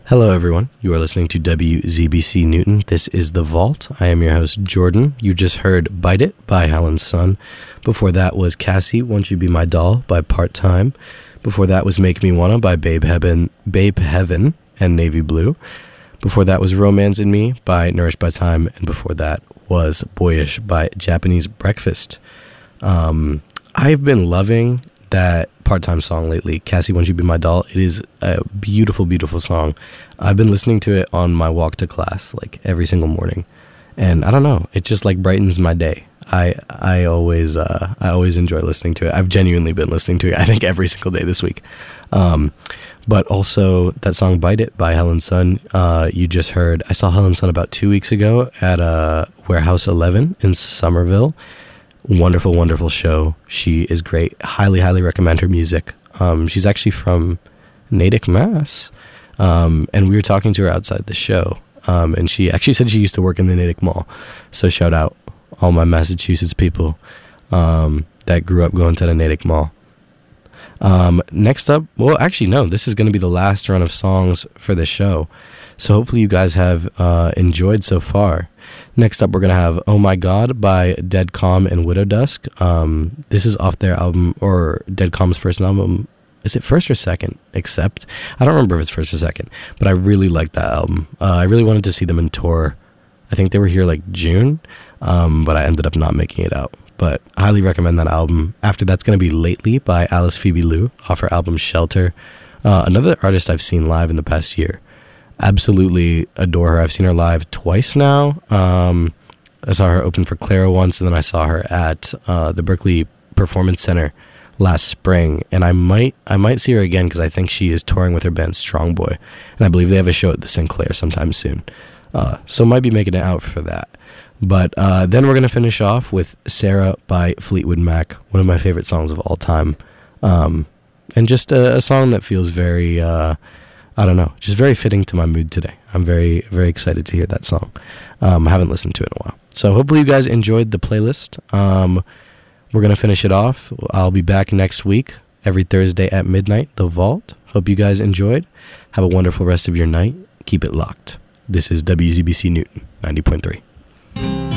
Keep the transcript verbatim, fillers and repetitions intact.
Hello, everyone. You are listening to W Z B C Newton. This is The Vault. I am your host, Jordan. You just heard Bite It by Helen's Son. Before that was Cassie, Won't You Be My Doll by Part Time. Before that was Make Me Wanna by Babe Heaven, Babe Heaven and Navy Blue. Before that was Romance in Me by Nourished by Time. And before that was Boyish by Japanese Breakfast. Um, I've been loving that part-time song lately, Cassie, Won't You Be My Doll. It is a beautiful, beautiful song. I've been listening to it on my walk to class, like every single morning, and I don't know, it just like brightens my day. I I always uh, I always enjoy listening to it. I've genuinely been listening to it, I think, every single day this week. Um, but also that song "Bite It" by Helen's Son. Uh, you just heard. I saw Helen's Son about two weeks ago at uh, Warehouse eleven in Somerville. Wonderful, wonderful show. She is great. Highly, highly recommend her music. Um, she's actually from Natick, Mass. Um, and we were talking to her outside the show. Um, and she actually said she used to work in the Natick Mall. So shout out all my Massachusetts people um, that grew up going to the Natick Mall. Um, next up, well, actually, no, this is going to be the last run of songs for the show. So hopefully you guys have uh, enjoyed so far. Next up, we're going to have Oh My God by Dead Calm and Widow Dusk. Um, this is off their album, or Dead Calm's first album. Is it first or second? Except, I don't remember if it's first or second, but I really liked that album. Uh, I really wanted to see them in tour. I think they were here like June, um, but I ended up not making it out. But I highly recommend that album. After that's going to be Lately by Alice Phoebe Lou off her album Shelter. Uh, another artist I've seen live in the past year. Absolutely adore her. I've seen her live twice now. Um, I saw her open for Clara once, and then I saw her at uh, the Berkeley Performance Center last spring. And I might I might see her again because I think she is touring with her band Strong Boy, and I believe they have a show at the Sinclair sometime soon. Uh, so might be making it out for that. But uh, then we're gonna finish off with Sarah by Fleetwood Mac, one of my favorite songs of all time, um, and just a, a song that feels very. Uh, I don't know, just very fitting to my mood today. I'm very, very excited to hear that song. Um, I haven't listened to it in a while. So hopefully you guys enjoyed the playlist. Um, we're going to finish it off. I'll be back next week, every Thursday at midnight, The Vault. Hope you guys enjoyed. Have a wonderful rest of your night. Keep it locked. This is W Z B C Newton, ninety point three.